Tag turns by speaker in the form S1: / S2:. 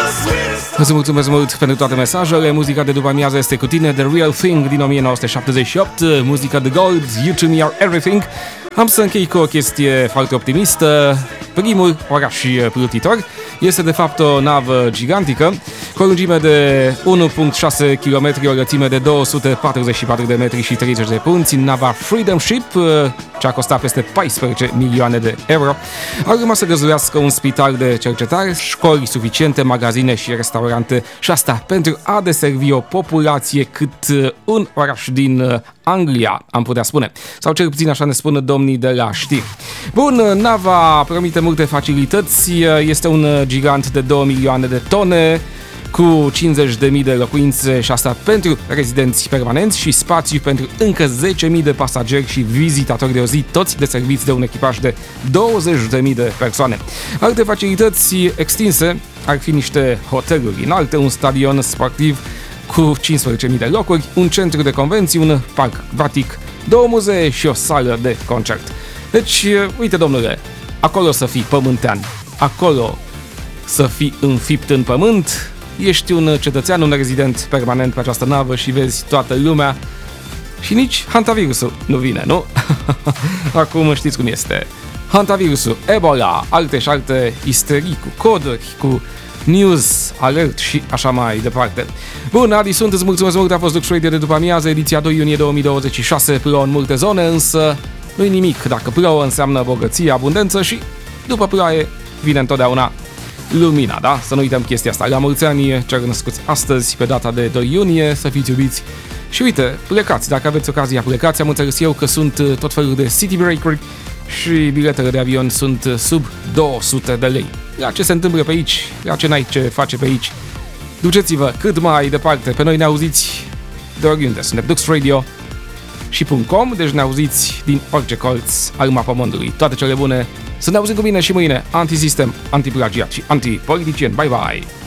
S1: Îți mulțumesc mult pentru toate mesajele. Muzica de după amiază este cu tine, The Real Thing din 1978, muzica The Gold, You To Me Are Everything. Am să închei cu o chestie foarte optimistă. Primul oraș plutitor este de fapt o navă gigantică cu o lungime de 1,6 km, o lățime de 244 de metri și 30 de punți. Nava Freedom Ship, ce a costat peste 14 milioane de euro, ar urma să găzduiască un spital de cercetare, școli suficiente, magazine și restaurante, și asta pentru a deservi o populație cât un oraș din Anglia, am putea spune. Sau cel puțin așa ne spun domnii de la știri. Bun, nava promite multe facilități, este un gigant de 2 milioane de tone, cu 50.000 de locuințe, și asta pentru rezidenți permanenți, și spațiu pentru încă 10.000 de pasageri și vizitatori de o zi, toți deserviți de un echipaj de 20.000 de persoane. Alte facilități extinse ar fi niște hoteluri înalte, un stadion sportiv cu 15.000 de locuri, un centru de convenții, un parc acvatic, 2 muzee și o sală de concert. Deci, uite domnule, acolo să fii pământean, acolo să fii înfipt în pământ, ești un cetățean, un rezident permanent pe această navă și vezi toată lumea și nici hantavirusul nu vine, nu? Acum știți cum este. Hantavirusul, Ebola, alte și alte isterii cu coduri, cu news, alert și așa mai departe. Bun, Adi sunt, îți mulțumesc mult, a fost Lux Radio de după amiază, ediția 2 iunie 2026, plouă în multe zone, însă nu-i nimic, dacă plouă înseamnă bogăție, abundență și după ploaie vine întotdeauna lumina, da? Să nu uităm chestia asta. La mulți ani celor născuți astăzi, pe data de 2 iunie, să fiți iubiți. Și uite, plecați, dacă aveți ocazia, plecați. Am înțeles eu că sunt tot felul de city breakeri și biletele de avion sunt sub 200 de lei. La ce se întâmplă pe aici, la ce n-ai ce face pe aici, duceți-vă cât mai departe. Pe noi ne auziți de oriunde. Suntem Dux Radio și .com, deci ne auziți din orice colț al mapamondului. Toate cele bune. Să ne auzim cu bine și mâine. Antisistem, antiplagiat și antipoliticieni. Bye bye!